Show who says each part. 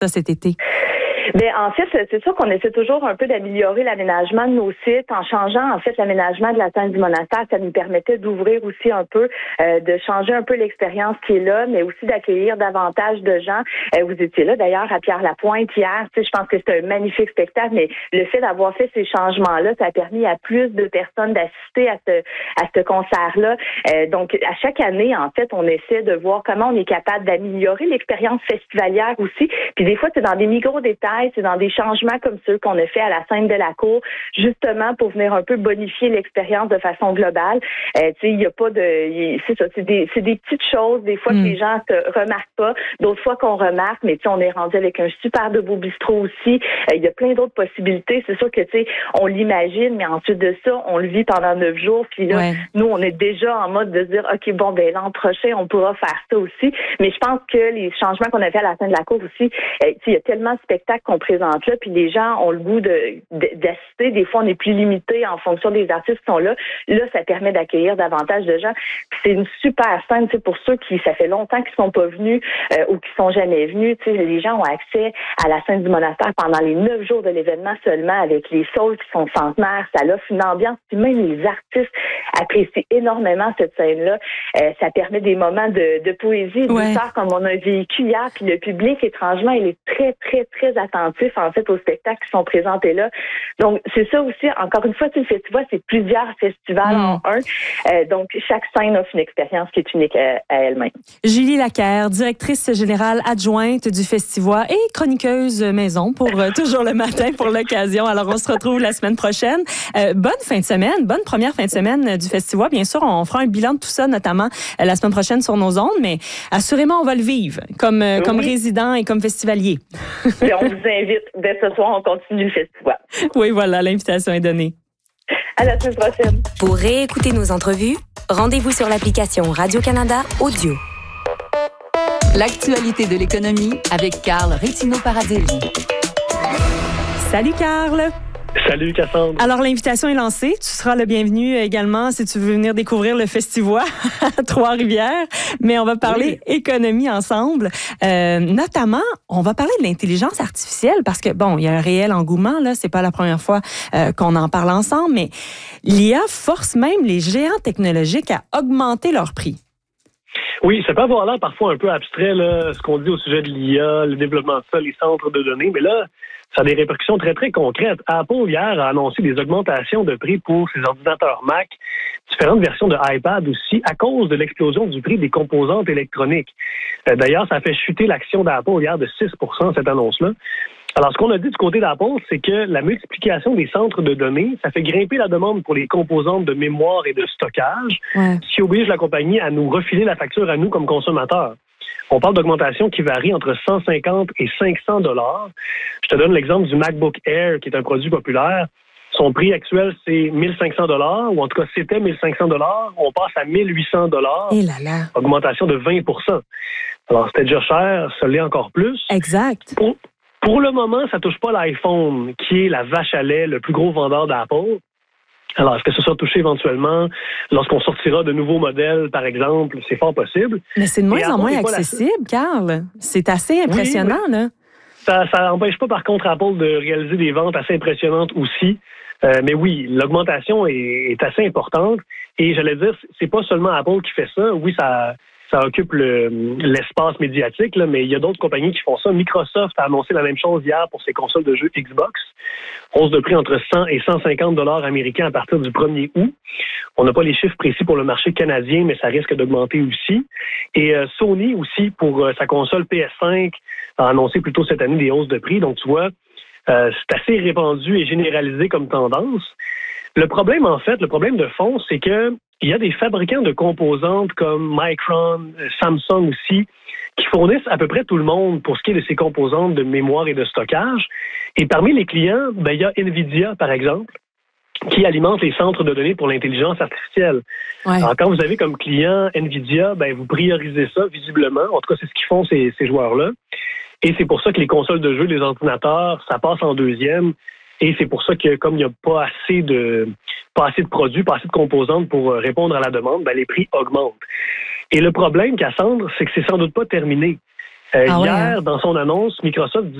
Speaker 1: ça, cet été?
Speaker 2: Bien, en fait, c'est sûr qu'on essaie toujours un peu d'améliorer l'aménagement de nos sites en changeant, en fait, l'aménagement de la scène du monastère. Ça nous permettait d'ouvrir aussi un peu, de changer un peu l'expérience qui est là, mais aussi d'accueillir davantage de gens. Vous étiez là, d'ailleurs, à Pierre-Lapointe hier. Tu sais, je pense que c'est un magnifique spectacle, mais le fait d'avoir fait ces changements-là, ça a permis à plus de personnes d'assister à ce concert-là. Donc, à chaque année, en fait, on essaie de voir comment on est capable d'améliorer l'expérience festivalière aussi. Puis des fois, c'est dans des micro-détails, c'est dans des changements comme ceux qu'on a fait à la scène de la cour, justement pour venir un peu bonifier l'expérience de façon globale. Tu sais, il y a pas de, c'est ça, c'est des petites choses des fois que les gens ne remarquent pas, d'autres fois qu'on remarque, mais tu sais, on est rendu avec un super de beau bistrot aussi. Il y a plein d'autres possibilités. C'est sûr que tu sais, on l'imagine, mais ensuite de ça, on le vit pendant 9 jours. Puis là, nous, on est déjà en mode de dire, ok, bon, ben l'an prochain, on pourra faire ça aussi. Mais je pense que les changements qu'on a fait à la scène de la cour aussi, tu sais, il y a tellement de spectacles qu'on présente là, puis les gens ont le goût d'assister. Des fois, on est plus limité en fonction des artistes qui sont là. Là, ça permet d'accueillir davantage de gens. Puis c'est une super scène, tu sais, pour ceux qui, ça fait longtemps qu'ils sont pas venus ou qui sont jamais venus. Tu sais, les gens ont accès à la scène du monastère pendant les 9 jours de l'événement seulement avec les saules qui sont centenaires. Ça offre une ambiance. Puis même les artistes apprécient énormément cette scène-là. Ça permet des moments de poésie, de douceur comme on a vécu hier. Puis le public, étrangement, il est très, très, très attentif, en fait, aux spectacles qui sont présentés là. Donc, c'est ça aussi. Encore une fois, tu le festival, c'est plusieurs festivals en un. Donc, chaque scène offre une expérience qui est unique à elle-même.
Speaker 1: Julie Laquer, directrice générale adjointe du festival et chroniqueuse maison pour Toujours le matin pour l'occasion. Alors, on se retrouve la semaine prochaine. Bonne fin de semaine, bonne première fin de semaine du festival. Bien sûr, on fera un bilan de tout ça, notamment la semaine prochaine sur nos ondes, mais assurément, on va le vivre comme résident et comme festivalier.
Speaker 2: Et on vous invite. Dès ce soir, on continue le festival.
Speaker 1: Oui, voilà, l'invitation est donnée.
Speaker 2: À la semaine prochaine.
Speaker 3: Pour réécouter nos entrevues, rendez-vous sur l'application Radio-Canada Audio.
Speaker 4: L'actualité de l'économie avec Carl Rétino-Parazelli.
Speaker 1: Salut, Carl.
Speaker 5: Salut Cassandre.
Speaker 1: Alors, l'invitation est lancée. Tu seras le bienvenu également si tu veux venir découvrir le festival à Trois-Rivières. Mais on va parler économie ensemble. Notamment, on va parler de l'intelligence artificielle parce que, bon, il y a un réel engouement, là. C'est pas la première fois qu'on en parle ensemble, mais l'IA force même les géants technologiques à augmenter leur prix.
Speaker 5: Oui, ça peut avoir l'air parfois un peu abstrait, là, ce qu'on dit au sujet de l'IA, le développement de ça, les centres de données, mais là, ça a des répercussions très, très concrètes. Apple, hier, a annoncé des augmentations de prix pour ses ordinateurs Mac, différentes versions de iPad aussi, à cause de l'explosion du prix des composantes électroniques. D'ailleurs, ça a fait chuter l'action d'Apple hier de 6%, cette annonce-là. Alors, ce qu'on a dit du côté d'Apple, c'est que la multiplication des centres de données, ça fait grimper la demande pour les composantes de mémoire et de stockage, ce qui oblige la compagnie à nous refiler la facture à nous comme consommateurs. On parle d'augmentation qui varie entre 150 et 500 $. Je te donne l'exemple du MacBook Air, qui est un produit populaire. Son prix actuel, c'est 1500 $, ou en tout cas, c'était 1500 $. On passe à 1800 $.
Speaker 1: Et là là.
Speaker 5: Augmentation de 20%. Alors, c'était déjà cher, ça l'est encore plus.
Speaker 1: Exact.
Speaker 5: Pour le moment, ça touche pas l'iPhone, qui est la vache à lait, le plus gros vendeur d'Apple. Alors, est-ce que ça sera touché éventuellement lorsqu'on sortira de nouveaux modèles, par exemple? C'est fort possible.
Speaker 1: Mais c'est de moins en moins accessible, Carl. C'est assez impressionnant, là.
Speaker 5: Ça n'empêche pas, par contre, Apple de réaliser des ventes assez impressionnantes aussi. Mais oui, l'augmentation est assez importante. Et j'allais dire, c'est pas seulement Apple qui fait ça. Oui, ça occupe l'espace médiatique, là, mais il y a d'autres compagnies qui font ça. Microsoft a annoncé la même chose hier pour ses consoles de jeux Xbox. Hausse de prix entre 100 et 150 $ américains à partir du 1er août. On n'a pas les chiffres précis pour le marché canadien, mais ça risque d'augmenter aussi. Et Sony aussi, pour sa console PS5, a annoncé plus tôt cette année des hausses de prix. Donc, tu vois, c'est assez répandu et généralisé comme tendance. Le problème de fond, c'est que il y a des fabricants de composantes comme Micron, Samsung aussi, qui fournissent à peu près tout le monde pour ce qui est de ces composantes de mémoire et de stockage. Et parmi les clients, il y a NVIDIA, par exemple, qui alimente les centres de données pour l'intelligence artificielle. Ouais. Alors, quand vous avez comme client NVIDIA, vous priorisez ça visiblement. En tout cas, c'est ce qu'ils font ces joueurs-là. Et c'est pour ça que les consoles de jeux, les ordinateurs, ça passe en deuxième. Et c'est pour ça que, comme il n'y a pas assez de produits, pas assez de composantes pour répondre à la demande, les prix augmentent. Et le problème, Cassandre, c'est que c'est sans doute pas terminé. Hier, dans son annonce, Microsoft